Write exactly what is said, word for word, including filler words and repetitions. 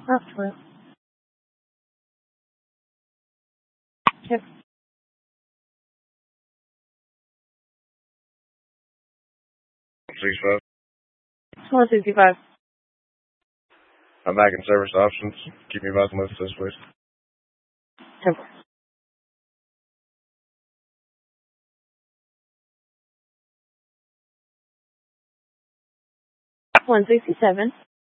Software. Check. six five. one sixty-five. I'm back in service options. Keep me advised on this, please. Temper. one sixty-seven.